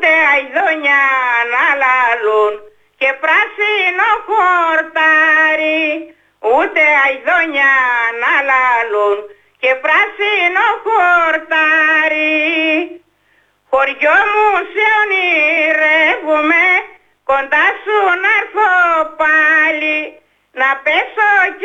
ούτε αηδόνια να λαλούν και πράσινο χορτάρι, ούτε αηδόνια να λαλούν και πράσινο χορτάρι. Χωριό μου σε ονειρεύομαι, κοντά σου να έρθω πάλι, να πέσω κι